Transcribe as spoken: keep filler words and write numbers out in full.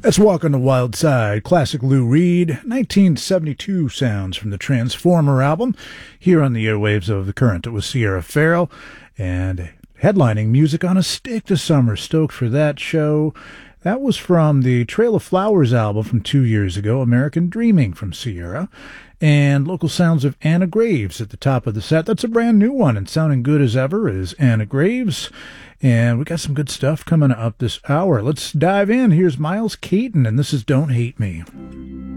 Let's walk on the wild side. Classic Lou Reed, nineteen seventy-two sounds from the Transformer album, here on the airwaves of The Current. It was Sierra Farrell, and headlining Music on a Stick this summer. Stoked for that show. That was from the Trail of Flowers album from two years ago, American Dreaming from Sierra. And local sounds of Anna Graves at the top of the set. That's a brand new one, and sounding good as ever is Anna Graves. And we got some good stuff coming up this hour. Let's dive in. Here's Miles Caton, and this is Don't Hate Me.